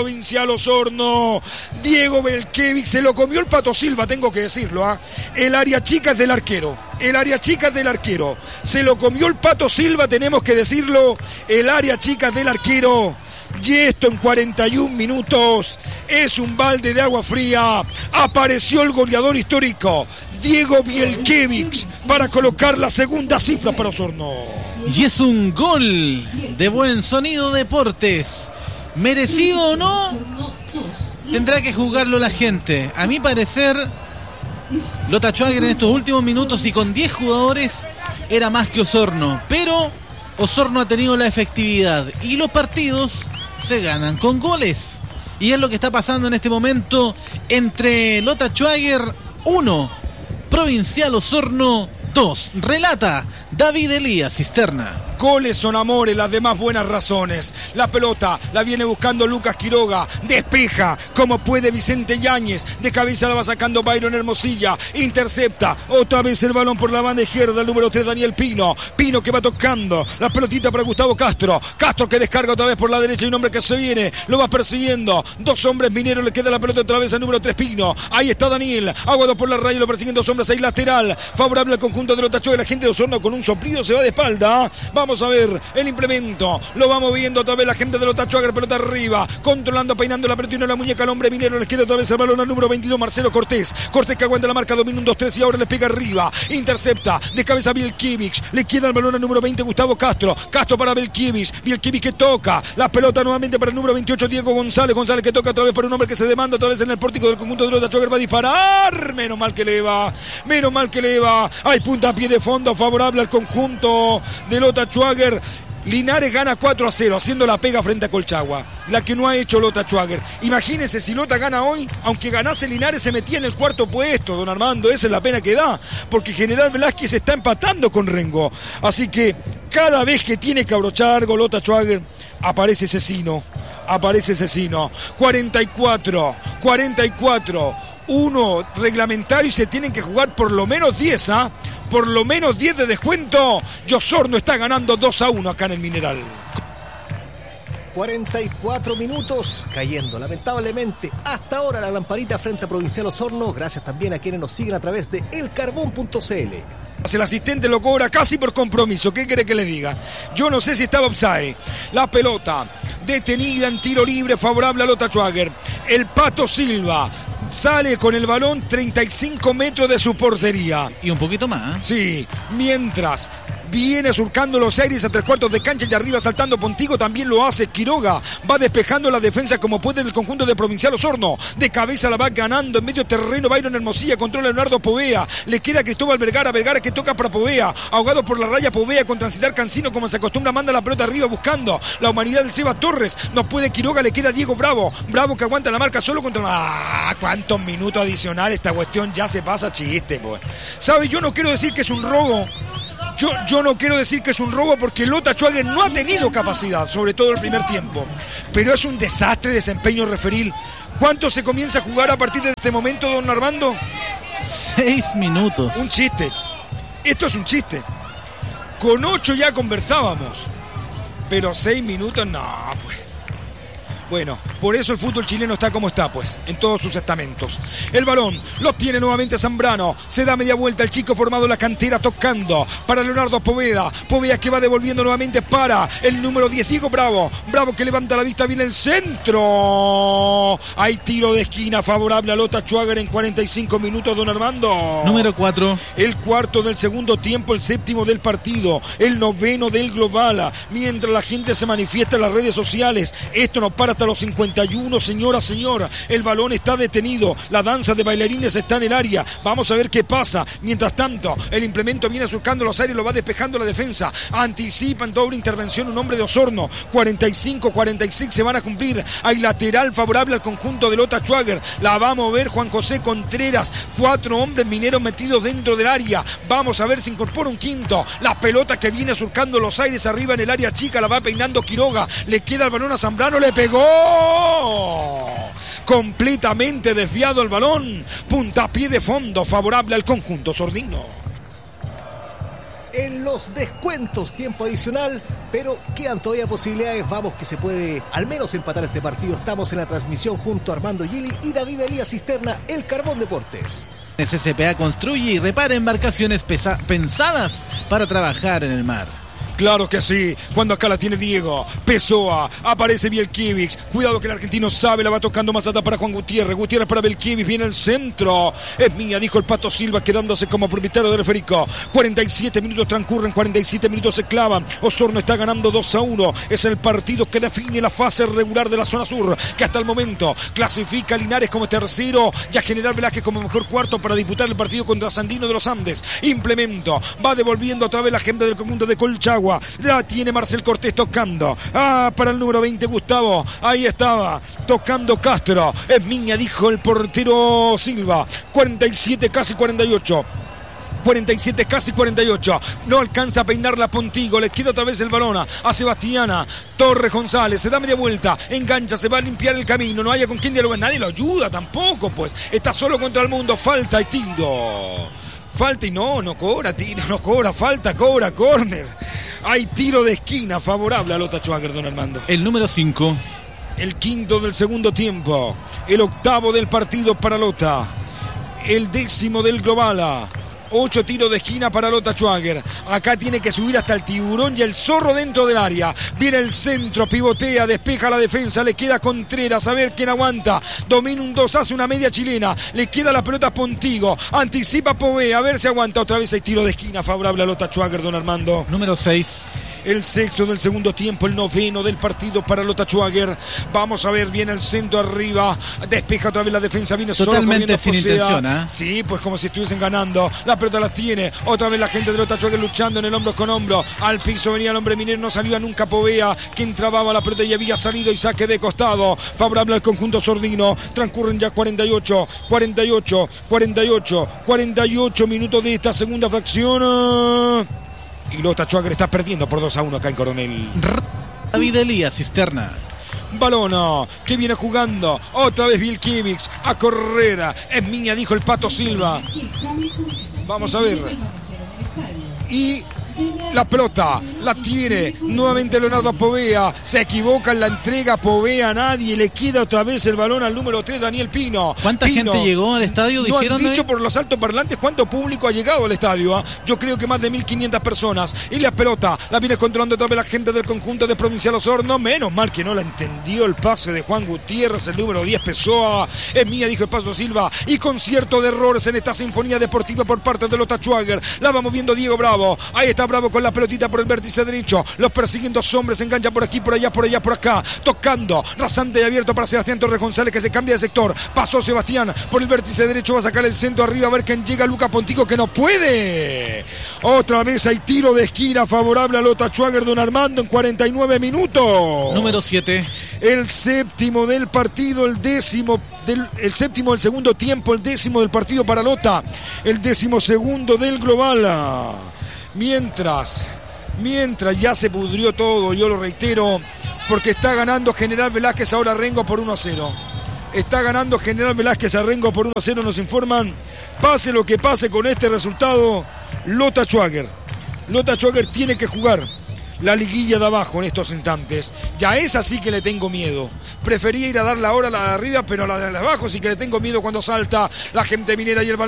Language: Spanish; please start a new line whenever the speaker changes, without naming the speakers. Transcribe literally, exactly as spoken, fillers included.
Provincial Osorno. Diego Belkiewicz se lo comió el Pato Silva, tengo que decirlo. ¿eh? El área chica es del arquero. El área chica es del arquero. Se lo comió el Pato Silva, tenemos que decirlo. El área chica es del arquero. Y esto en cuarenta y un minutos es un balde de agua fría. Apareció el goleador histórico, Diego Belkiewicz, para colocar la segunda cifra para Osorno.
Y es un gol de Buen Sonido Deportes. ¿Merecido o no? Tendrá que juzgarlo la gente. A mi parecer, Lota Schwager en estos últimos minutos y con diez jugadores era más que Osorno. Pero Osorno ha tenido la efectividad y los partidos se ganan con goles. Y es lo que está pasando en este momento entre Lota Schwager uno, Provincial Osorno dos. Relata David Elías Cisterna.
Goles son amores, las demás buenas razones. La pelota la viene buscando Lucas Quiroga. Despeja como puede Vicente Yáñez. De cabeza la va sacando Byron Hermosilla. Intercepta otra vez el balón por la banda izquierda. El número tres, Daniel Pino. Pino que va tocando la pelotita para Gustavo Castro. Castro que descarga otra vez por la derecha. Y un hombre que se viene. Lo va persiguiendo. Dos hombres mineros. Le queda la pelota otra vez al número tres, Pino. Ahí está Daniel. Aguado por la raya. Lo persiguen dos hombres ahí lateral. Favorable al conjunto de Lota Schwager. La gente de Osorno con un soplido se va de espalda. Vamos a ver el implemento. Lo va moviendo otra vez la gente de Lota Schwager. Pelota arriba. Controlando, peinando la pelota y la muñeca al hombre minero. Le queda otra vez el balón al número veintidós, Marcelo Cortés. Cortés que aguanta la marca. Domina un dos tres y ahora le pega arriba. Intercepta. De cabeza Belkiewicz. Le queda el balón al número veinte, Gustavo Castro. Castro para Belkiewicz. Belkiewicz que toca. La pelota nuevamente para el número veintiocho, Diego González. González que toca otra vez para un hombre que se demanda otra vez en el pórtico del conjunto de Lota Schwager. Va a disparar. Menos mal que le va. Menos mal que le va. Hay puntapié de fondo favorable al conjunto de Lota Schwager. Linares gana cuatro a cero, haciendo la pega frente a Colchagua, la que no ha hecho Lota Schwager. Imagínense si Lota gana hoy, aunque ganase Linares se metía en el cuarto puesto, don Armando, esa es la pena que da, porque General Velázquez está empatando con Rengo. Así que cada vez que tiene que abrochar algo Lota Schwager, aparece Cecino, aparece Cecino. cuarenta y cuatro, cuarenta y cuatro, uno reglamentario y se tienen que jugar por lo menos diez, ¿ah? ¿eh? Por lo menos diez de descuento. Y Osorno está ganando dos a uno acá en el Mineral.
cuarenta y cuatro minutos cayendo lamentablemente hasta ahora la lamparita frente a Provincial Osorno. Gracias también a quienes nos siguen a través de el carbón punto c l.
El asistente lo cobra casi por compromiso. ¿Qué quiere que le diga? Yo no sé si estaba offside. La pelota detenida en tiro libre favorable a Lota Schwager. El Pato Silva sale con el balón treinta y cinco metros de su portería.
Y un poquito más.
Sí, mientras viene surcando los aires a tres cuartos de cancha y arriba saltando Pontigo, también lo hace Quiroga. Va despejando la defensa como puede el conjunto de Provincial Osorno. De cabeza la va ganando en medio terreno Byron Hermosilla, controla Leonardo Povea. Le queda Cristóbal Vergara, Vergara que toca para Povea. Ahogado por la raya Povea con transitar Cancino como se acostumbra, manda la pelota arriba buscando la humanidad del Seba Torres. No puede Quiroga, le queda Diego Bravo. Bravo que aguanta la marca solo contra... ¡Ah! ¿Cuántos minutos adicionales? Esta cuestión ya se pasa chiste, pues. ¿Sabe? Yo no quiero decir que es un robo. Yo, yo no quiero decir que es un robo porque Lota Schwager no ha tenido capacidad, sobre todo el primer tiempo. Pero es un desastre de desempeño referil. ¿Cuánto se comienza a jugar a partir de este momento, don Armando?
Seis minutos.
Un chiste. Esto es un chiste. Con ocho ya conversábamos. Pero seis minutos, no, pues. Bueno, por eso el fútbol chileno está como está, pues, en todos sus estamentos. El balón lo tiene nuevamente Zambrano. Se da media vuelta el chico formado en la cantera tocando para Leonardo Poveda. Poveda que va devolviendo nuevamente para el número diez, Diego Bravo. Bravo que levanta la vista, viene el centro. Hay tiro de esquina favorable a Lota Schwager en cuarenta y cinco minutos, don Armando.
Número cuatro.
El cuarto del segundo tiempo, el séptimo del partido, el noveno del global. Mientras la gente se manifiesta en las redes sociales, esto no para hasta los cincuenta y uno, señora, señora. El balón está detenido. La danza de bailarines está en el área. Vamos a ver qué pasa. Mientras tanto, el implemento viene surcando los aires, lo va despejando la defensa. Anticipan doble intervención un hombre de Osorno. cuarenta y cinco, cuarenta y seis se van a cumplir. Hay lateral favorable al conjunto de Lota Schwager. La va a mover Juan José Contreras. Cuatro hombres mineros metidos dentro del área. Vamos a ver si incorpora un quinto. La pelota que viene surcando los aires arriba en el área chica. La va peinando Quiroga. Le queda el balón a Zambrano. Le pegó. Completamente desviado el balón. Puntapié de fondo favorable al conjunto sordino.
en los descuentos, tiempo adicional, pero quedan todavía posibilidades. Vamos que se puede al menos empatar este partido. Estamos en la transmisión junto a Armando Gili y David Elías Cisterna, El Carbón Deportes.
S S P A construye y repara embarcaciones pesa- pensadas para trabajar en el mar.
Claro que sí, cuando acá la tiene Diego Pessoa, aparece Bielkiewicz, cuidado que el argentino sabe, la va tocando más alta para Juan Gutiérrez, Gutiérrez para Bielkiewicz, viene el centro, es mía, dijo el Pato Silva, quedándose como propietario del esférico. Cuarenta y siete minutos transcurren, cuarenta y siete minutos se clavan, Osorno está ganando dos a uno, es el partido que define la fase regular de la zona sur, que hasta el momento clasifica a Linares como tercero y a General Velázquez como mejor cuarto para disputar el partido contra Sandino de los Andes. Implemento, va devolviendo otra vez la agenda del conjunto de Colchagua. La tiene Marcel Cortés tocando. Ah, para el número veinte, Gustavo. Ahí estaba, tocando Castro. Es miña, dijo el portero Silva. cuarenta y siete, casi cuarenta y ocho. cuarenta y siete, casi cuarenta y ocho. No alcanza a peinarla Pontigo. Le queda otra vez el balón a Sebastiana Torres González. Se da media vuelta. Engancha, se va a limpiar el camino. No haya con quién dialogar. Nadie lo ayuda tampoco, pues. Está solo contra el mundo. Falta y tiro. Falta y no, no cobra, tiro, no cobra, falta, cobra, córner. Hay tiro de esquina favorable a Lota Schwager, don Armando.
El número cinco.
El quinto del segundo tiempo. El octavo del partido para Lota. El décimo del Globala. Ocho tiros de esquina para Lota Schwager. Acá tiene que subir hasta el Tiburón y el Zorro dentro del área. Viene el centro, pivotea, despeja la defensa. Le queda Contreras, a ver quién aguanta. Domina un dos, hace una media chilena. Le queda la pelota a Pontigo. Anticipa Pové, a ver si aguanta. Otra vez hay tiro de esquina favorable a Lota Schwager, don Armando.
Número seis.
El sexto del segundo tiempo, el noveno del partido para Lota Schwager. Vamos a ver, viene el centro arriba. Despeja otra vez la defensa, viene
totalmente
solo
sin intención, ¿eh?
Sí, pues como si estuviesen ganando. La pelota la tiene. Otra vez la gente de Lota Schwager luchando en el hombro con hombro. Al piso venía el hombre minero, no salía nunca Povea, quien trababa la pelota y había salido y saque de costado. Favorable al conjunto sordino. Transcurren ya cuarenta y ocho, cuarenta y ocho, cuarenta y ocho, cuarenta y ocho minutos de esta segunda fracción. Y Lota Schwager está perdiendo por dos a uno acá en Coronel.
David Elías Cisterna.
Balón que viene jugando. Otra vez Bielkiewicz a correr. Es miña, dijo el Pato Silva. Vamos a ver. Y la pelota la tiene nuevamente Leonardo Povea. Se equivoca en la entrega Povea. Nadie le queda otra vez el balón al número tres, Daniel Pino.
¿Cuánta
Pino,
gente llegó al estadio?
No
¿Dijeron
han dicho
ahí?
por los altoparlantes cuánto público ha llegado al estadio. ¿eh? Yo creo que más de mil quinientas personas. Y la pelota la viene controlando otra vez la gente del conjunto de Provincial Osorno. Menos mal que no la entendió el pase de Juan Gutiérrez, el número diez Pessoa. Es mía, dijo el Paso Silva. Y con cierto de errores en esta sinfonía deportiva por parte de Lota Schwager. La vamos viendo Diego Bravo. Ahí está Bravo con la pelotita por el vértice derecho. Los persiguen dos hombres. Se engancha por aquí, por allá, por allá, por acá. Tocando. Rasante y abierto para Sebastián Torres González, que se cambia de sector. Pasó Sebastián por el vértice derecho. Va a sacar el centro arriba. A ver quién llega. Luca Pontigo, que no puede. Otra vez hay tiro de esquina favorable a Lota Schwager, don Armando, en cuarenta y nueve minutos.
Número siete.
El séptimo del partido, el décimo del, el séptimo del segundo tiempo, el décimo del partido para Lota, el décimo segundo del global. Mientras, mientras ya se pudrió todo, yo lo reitero, porque está ganando General Velázquez ahora a Rengo por uno a cero. Está ganando General Velázquez a Rengo por uno a cero, nos informan. Pase lo que pase con este resultado, Lota Schwager. Lota Schwager tiene que jugar la liguilla de abajo en estos instantes. Ya es así que le tengo miedo. Prefería ir a dar la hora a la de arriba, pero a la de abajo sí que le tengo miedo cuando salta la gente minera y el balón.